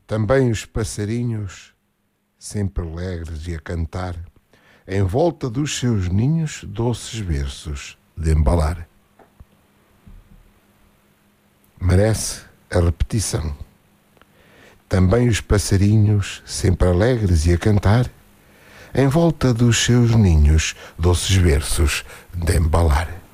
Também os passarinhos, sempre alegres e a cantar, em volta dos seus ninhos, doces versos de embalar. Merece a repetição. Também os passarinhos, sempre alegres e a cantar, em volta dos seus ninhos, doces versos de embalar.